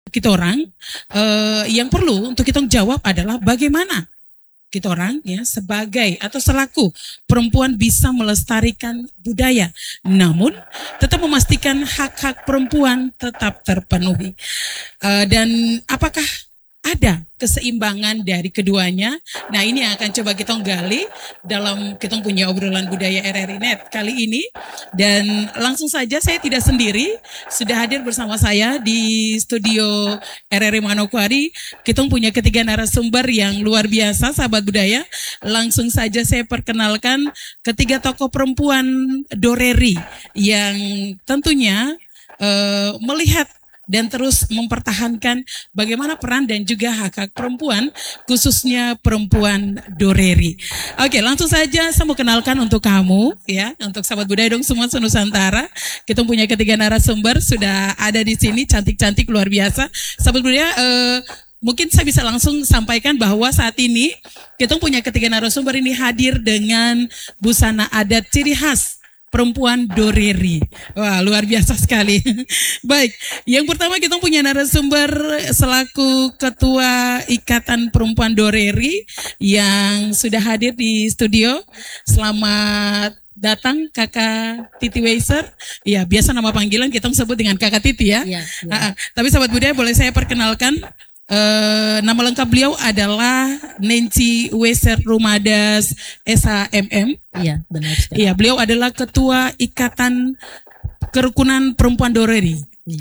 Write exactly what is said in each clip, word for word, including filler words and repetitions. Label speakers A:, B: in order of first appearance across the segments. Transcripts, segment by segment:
A: kita orang uh, yang perlu untuk kita jawab adalah bagaimana kita orang ya sebagai atau selaku perempuan bisa melestarikan budaya, namun tetap memastikan hak-hak perempuan tetap terpenuhi. Uh, dan apakah ada keseimbangan dari keduanya? Nah, ini yang akan coba kita gali dalam kita punya obrolan budaya R R I Net kali ini. Dan langsung saja saya tidak sendiri, sudah hadir bersama saya di studio R R I Manokwari. Kita punya ketiga narasumber yang luar biasa, sahabat budaya. Langsung saja saya perkenalkan ketiga tokoh perempuan Doreri yang tentunya uh, melihat dan terus mempertahankan bagaimana peran dan juga hak-hak perempuan, khususnya perempuan Doreri. Oke, langsung saja saya mau kenalkan untuk kamu, ya, untuk sahabat budaya dong semua senusantara. Kita punya ketiga narasumber sudah ada di sini, cantik-cantik luar biasa. Sahabat budaya, eh, mungkin saya bisa langsung sampaikan bahwa saat ini kita punya ketiga narasumber ini hadir dengan busana adat ciri khas perempuan Doreri. Wah, luar biasa sekali. Baik, yang pertama kita punya narasumber selaku Ketua Ikatan Perempuan Doreri yang sudah hadir di studio. Selamat datang Kakak Titi Weiser. Ya, biasa nama panggilan kita sebut dengan Kakak Titi ya. Ya, ya. Uh, tapi sahabat budaya boleh saya perkenalkan. Uh, nama lengkap beliau adalah Nancy Weiser Rumadas S H M M.
B: Iya, benar.
A: Iya, beliau adalah Ketua Ikatan Kerukunan Perempuan Doreri. Iya.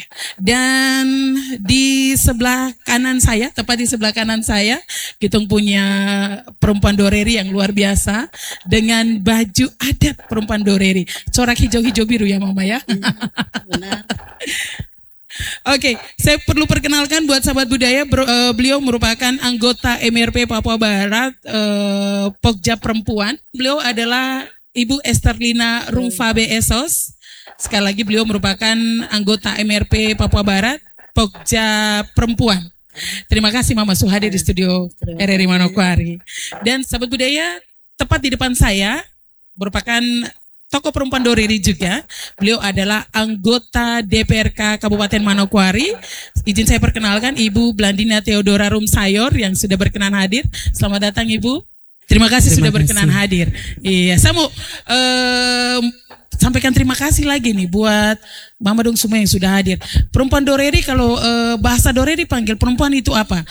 A: Dan di sebelah kanan saya, tepat di sebelah kanan saya, kita punya perempuan Doreri yang luar biasa dengan baju adat perempuan Doreri, corak hijau-hijau biru ya Mama ya. Iya, benar. Oke, okay, saya perlu perkenalkan buat sahabat budaya, ber, uh, beliau merupakan anggota M R P Papua Barat, uh, Pokja Perempuan. Beliau adalah Ibu Esterlina Rumfabe Esos. Sekali lagi beliau merupakan anggota M R P Papua Barat, Pokja Perempuan. Terima kasih Mama sudah hadir di studio R R I Manokwari. Dan sahabat budaya, tepat di depan saya merupakan tokoh perempuan Doreri juga. Beliau adalah anggota D P R K Kabupaten Manokwari. Izin saya perkenalkan Ibu Blandina Theodora Rumsayor yang sudah berkenan hadir. Selamat datang Ibu. Terima kasih terima sudah kasih. berkenan hadir. Iya, saya mau uh, sampaikan terima kasih lagi nih buat Mama dong semua yang sudah hadir. Perempuan Doreri, kalau uh, bahasa Doreri panggil perempuan itu apa?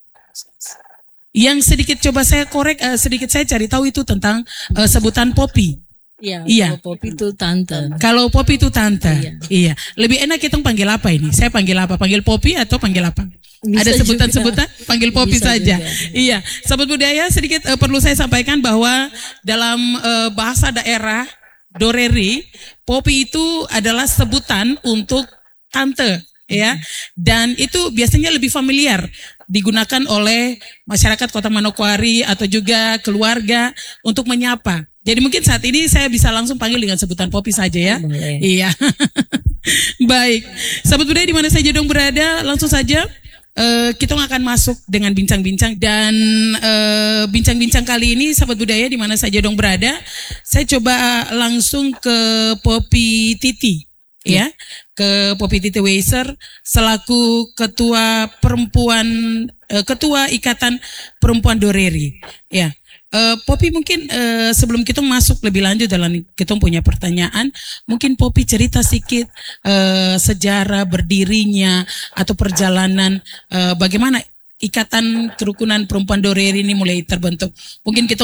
A: Yang sedikit coba saya korek, uh, sedikit saya cari tahu itu tentang uh, sebutan popi.
B: Iya,
A: iya.
B: Kalau Popi itu tante.
A: Kalau Popi itu tante. Iya. Iya. Lebih enak kita panggil apa ini? Saya panggil apa? Panggil Popi atau panggil apa? Bisa ada sebutan-sebutan? Panggil Popi Bisa saja. Juga. Iya. Sahabat budaya, sedikit uh, perlu saya sampaikan bahwa dalam uh, bahasa daerah Doreri, Popi itu adalah sebutan untuk tante, ya. Dan itu biasanya lebih familiar digunakan oleh masyarakat Kota Manokwari atau juga keluarga untuk menyapa. Jadi mungkin saat ini saya bisa langsung panggil dengan sebutan Popi saja ya. Boleh. Iya. Baik. Sahabat budaya di mana saja dong berada, langsung saja uh, kita akan masuk dengan bincang-bincang dan uh, bincang-bincang kali ini sahabat budaya di mana saja dong berada, saya coba langsung ke Popi Titi. Ya, ke Popi Titi Weiser selaku Ketua Perempuan uh, Ketua Ikatan Perempuan Doreri. Ya. Uh, Popi mungkin uh, sebelum kita masuk lebih lanjut dalam kita punya pertanyaan, mungkin Popi cerita sedikit uh, sejarah berdirinya atau perjalanan uh, bagaimana Ikatan Kerukunan Perempuan Doreri ini mulai terbentuk. Mungkin kita